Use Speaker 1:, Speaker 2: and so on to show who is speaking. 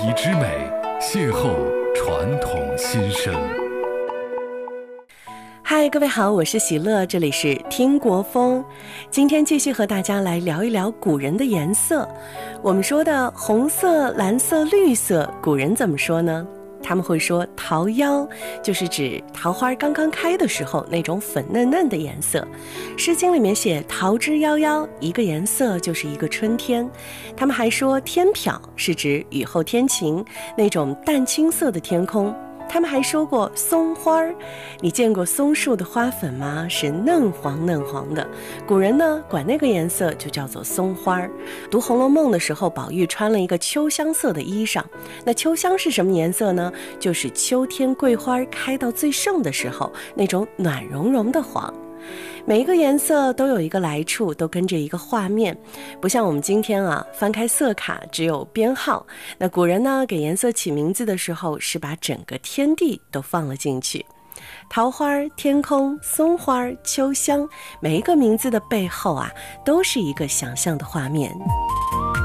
Speaker 1: 仪之美，邂逅传统新生。
Speaker 2: 嗨，各位好，我是喜乐，这里是听国风。今天继续和大家来聊一聊古人的颜色。我们说的红色、蓝色、绿色，古人怎么说呢？他们会说桃夭，就是指桃花刚刚开的时候那种粉嫩嫩的颜色。诗经里面写桃之夭夭，一个颜色就是一个春天。他们还说天皎，是指雨后天晴，那种淡青色的天空。他们还说过松花儿，你见过松树的花粉吗？是嫩黄嫩黄的。古人呢，管那个颜色就叫做松花儿。读《红楼梦》的时候，宝玉穿了一个秋香色的衣裳。那秋香是什么颜色呢？就是秋天桂花开到最盛的时候，那种暖融融的黄。每一个颜色都有一个来处，都跟着一个画面，不像我们今天翻开色卡只有编号。那古人呢，给颜色起名字的时候是把整个天地都放了进去。桃花、天空、松花、秋香，每一个名字的背后都是一个想象的画面。